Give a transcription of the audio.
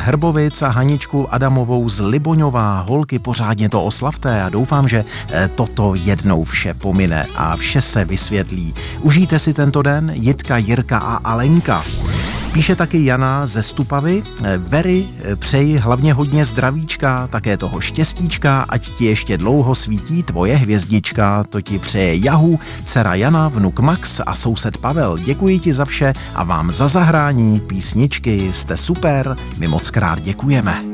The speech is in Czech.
Hrbovic a Haničku Adamovou z Liboňova. Holky, pořádně to oslavte a doufám, že toto jednou vše pomine a vše se vysvětlí. Užijte si tento den, Jitka, Jirka a Alenka. Píše taky Jana ze Stupavy. Very, přeji hlavně hodně zdravíčka, také toho štěstíčka, ať ti ještě dlouho svítí tvoje hvězdička. To ti přeje Jahu, dcera Jana, vnuk Max a soused Pavel. Děkuji ti za vše a vám za zahrání písničky. Jste super, my moc krát děkujeme.